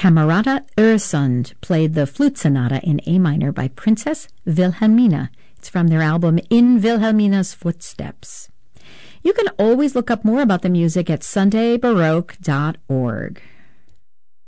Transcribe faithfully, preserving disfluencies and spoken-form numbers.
Camerata Öresund played the flute sonata in A minor by Princess Wilhelmina. It's from their album In Wilhelmina's Footsteps. You can always look up more about the music at sunday baroque dot org.